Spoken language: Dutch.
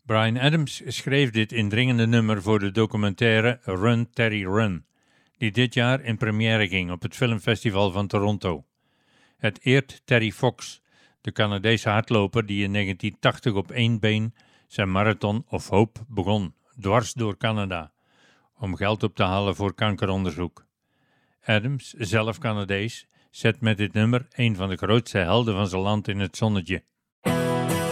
Bryan Adams schreef dit indringende nummer voor de documentaire Run Terry Run, die dit jaar in première ging op het filmfestival van Toronto. Het eert Terry Fox, de Canadese hardloper die in 1980 op één been zijn Marathon of Hope begon, dwars door Canada, om geld op te halen voor kankeronderzoek. Adams, zelf Canadees, zet met dit nummer een van de grootste helden van zijn land in het zonnetje.